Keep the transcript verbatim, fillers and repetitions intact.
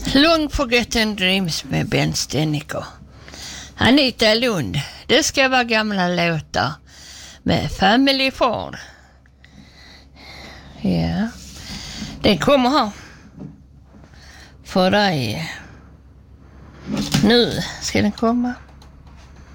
Long Forgotten Dreams med Ben Steniker. Anita Lund. Det ska vara gamla låtar med Family Ford. Ja. Den kommer här. För dig. Nu ska den komma.